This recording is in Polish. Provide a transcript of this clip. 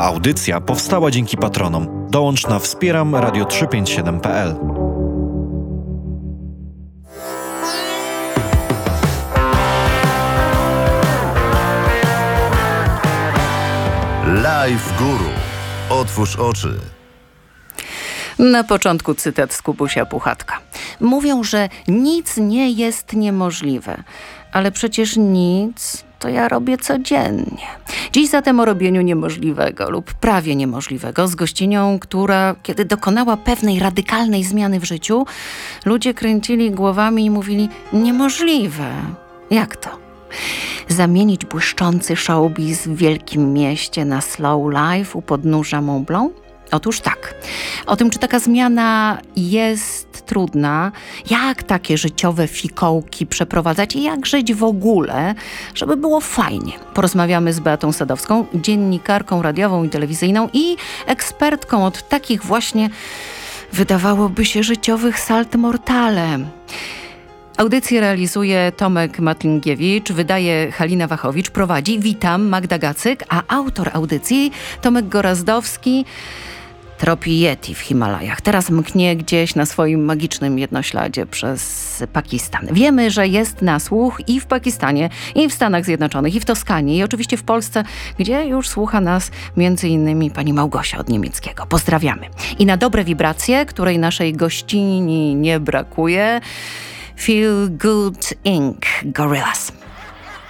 audycja powstała dzięki patronom. Dołącz na wspieramradio357.pl. Live Guru. Otwórz oczy. Na początku cytat z Kubusia Puchatka. Mówią, że nic nie jest niemożliwe, ale przecież nic to ja robię codziennie. Dziś zatem o robieniu niemożliwego lub prawie niemożliwego z gościnią, która kiedy dokonała pewnej radykalnej zmiany w życiu, ludzie kręcili głowami i mówili: niemożliwe. Jak to? Zamienić błyszczący showbiz w wielkim mieście na slow life u podnóża Mont Blanc? Otóż tak. O tym, czy taka zmiana jest trudna, jak takie życiowe fikołki przeprowadzać i jak żyć w ogóle, żeby było fajnie. Porozmawiamy z Beatą Sadowską, dziennikarką radiową i telewizyjną i ekspertką od takich właśnie, wydawałoby się, życiowych salt mortale. Audycję realizuje Tomek Matlingiewicz, wydaje Halina Wachowicz, prowadzi, witam, Magda Gacyk, a autor audycji Tomek Gorazdowski tropi Yeti w Himalajach. Teraz mknie gdzieś na swoim magicznym jednośladzie przez Pakistan. Wiemy, że jest na słuch i w Pakistanie, i w Stanach Zjednoczonych, i w Toskanii, i oczywiście w Polsce, gdzie już słucha nas między innymi pani Małgosia od niemieckiego. Pozdrawiamy. I na dobre wibracje, której naszej gościni nie brakuje, Feel Good Inc. Gorillaz.